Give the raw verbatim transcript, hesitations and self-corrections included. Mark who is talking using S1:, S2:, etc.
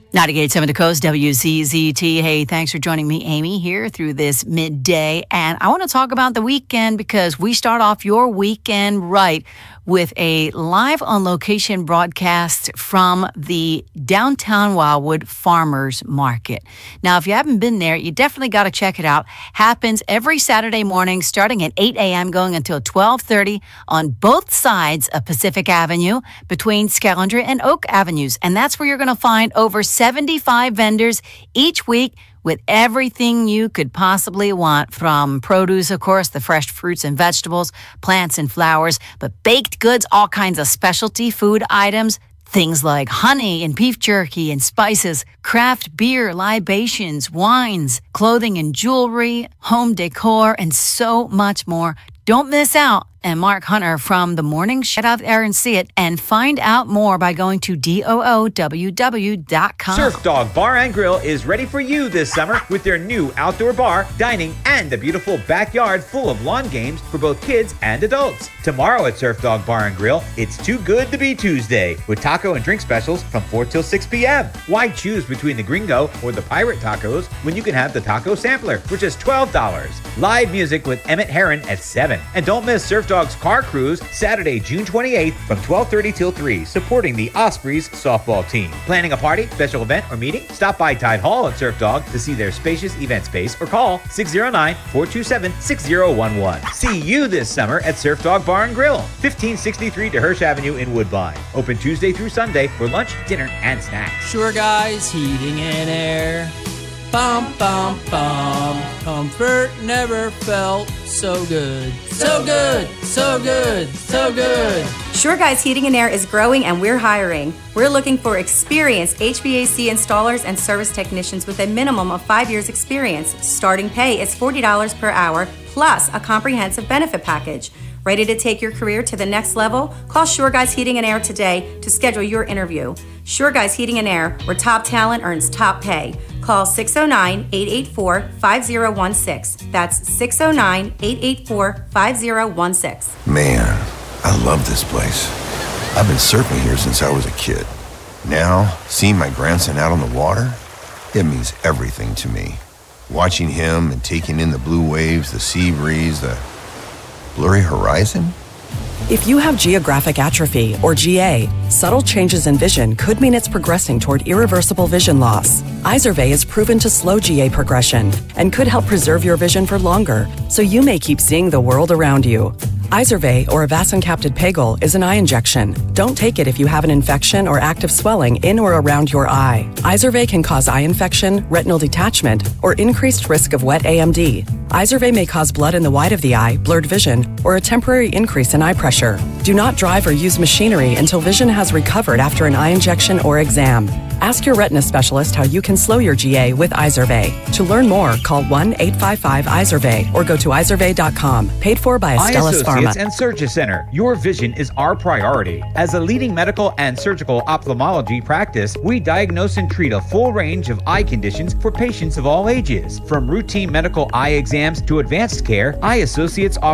S1: ninety-eight point seven The Coast, W C Z T. Hey, thanks for joining me, Amy, here through this midday. And I want to talk about the weekend because we start off your weekend right with a live on location broadcast from the downtown Wildwood Farmers Market. Now, if you haven't been there, you definitely got to check it out. Happens every Saturday morning starting at eight a.m. going until twelve thirty on both sides of Pacific Avenue between Scavenger and Oak Avenues. And that's where you're going to find over seventy-five vendors each week with everything you could possibly want, from produce, of course, the fresh fruits and vegetables, plants and flowers, but baked goods, all kinds of specialty food items, things like honey and beef jerky and spices, craft beer, libations, wines, clothing and jewelry, home decor, and so much more. Don't miss out. And Mark Hunter from The Morning, get out there and see it, and find out more by going to D O O W W dot com.
S2: Surf Dog Bar and Grill is ready for you this summer with their new outdoor bar, dining, and a beautiful backyard full of lawn games for both kids and adults. Tomorrow at Surf Dog Bar and Grill, it's too good to be Tuesday with taco and drink specials from four till six p.m. Why choose between the Gringo or the Pirate Tacos when you can have the Taco Sampler for just twelve dollars? Live music with Emmett Herron at seven. And don't miss Surf Dog's Car Cruise Saturday, June twenty-eighth from twelve thirty till three, supporting the Ospreys softball team. Planning a party, special event, or meeting? Stop by Tide Hall at Surf Dog to see their spacious event space or call six oh nine, four two seven, six oh one one. See you this summer at Surf Dog Bar and Grill, fifteen sixty-three DeHersh Avenue in Woodbine. Open Tuesday through Sunday for lunch, dinner, and snacks.
S3: Sure Guys Heating and Air. Bum, bum, bum. Comfort never felt so good. So good, so good, so good.
S4: Sure Guys Heating and Air is growing and we're hiring. We're looking for experienced H V A C installers and service technicians with a minimum of five years experience. Starting pay is forty dollars per hour plus a comprehensive benefit package. Ready to take your career to the next level? Call Sure Guys Heating and Air today to schedule your interview. Sure Guys Heating and Air, where top talent earns top pay. Call six oh nine, eight eight four, five oh one six. That's six oh nine, eight eight four, five oh one six.
S5: Man, I love this place. I've been surfing here since I was a kid. Now, seeing my grandson out on the water, it means everything to me. Watching him and taking in the blue waves, the sea breeze, the blurry horizon.
S6: If you have geographic atrophy, or G A, subtle changes in vision could mean it's progressing toward irreversible vision loss. Izervay is proven to slow G A progression and could help preserve your vision for longer, so you may keep seeing the world around you. Izervay, or avacincaptad pegol, is an eye injection. Don't take it if you have an infection or active swelling in or around your eye. Izervay can cause eye infection, retinal detachment, or increased risk of wet A M D. Izervay may cause blood in the white of the eye, blurred vision, or a temporary increase in eye pressure. Do not drive or use machinery until vision has recovered after an eye injection or exam. Ask your retina specialist how you can slow your G A with Izervay. To learn more, call one eight five five Izervay or go to izervay dot com. Paid for by Astellas Pharma.
S2: And Surgery Center. Your vision is our priority. As a leading medical and surgical ophthalmology practice, we diagnose and treat a full range of eye conditions for patients of all ages. From routine medical eye exams to advanced care, Eye Associates offers